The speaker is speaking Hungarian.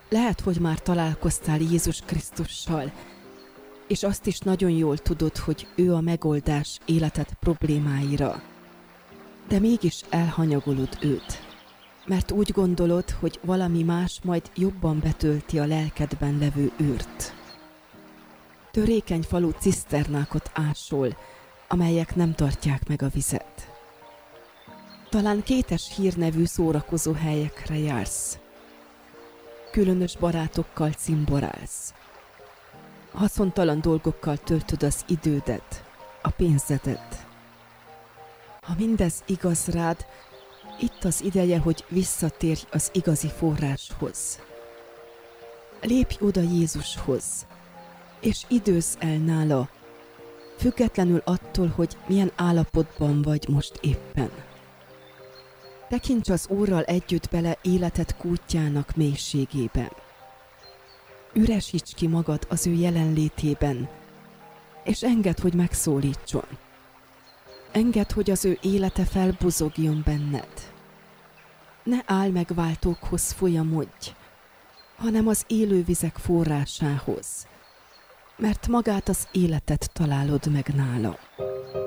Lehet, hogy már találkoztál Jézus Krisztussal, és azt is nagyon jól tudod, hogy ő a megoldás életed problémáira. De mégis elhanyagolod őt, mert úgy gondolod, hogy valami más majd jobban betölti a lelkedben levő űrt. Törékeny falu ciszternákat ásol, amelyek nem tartják meg a vizet. Talán kétes hírnevű szórakozó helyekre jársz. Különös barátokkal cimborálsz. Haszontalan dolgokkal töltöd az idődet, a pénzedet. Ha mindez igaz rád, itt az ideje, hogy visszatérj az igazi forráshoz. Lépj oda Jézushoz, és időzz el nála, függetlenül attól, hogy milyen állapotban vagy most éppen. Tekints az Úrral együtt bele életed kútjának mélységében. Üresíts ki magad az ő jelenlétében, és engedd, hogy megszólítson. Engedd, hogy az ő élete felbuzogjon benned. Ne állj meg váltókhoz folyamodj, hanem az élő vizek forrásához, mert magát az életet találod meg nála.